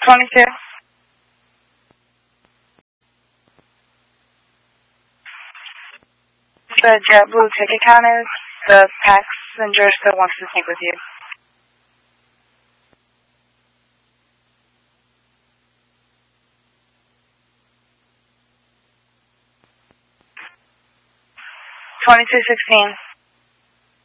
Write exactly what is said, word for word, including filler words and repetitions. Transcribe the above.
twenty-two. The JetBlue ticket counters, the passenger still wants to speak with you. twenty-two sixteen.